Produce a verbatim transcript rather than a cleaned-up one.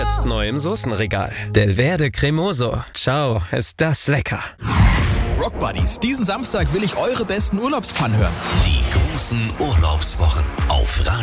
Jetzt neu im Soßenregal. Delverde Cremoso. Ciao, ist das lecker. Rock Buddies, diesen Samstag will ich eure besten Urlaubspannen hören. Die großen Urlaubswochen auf Radio.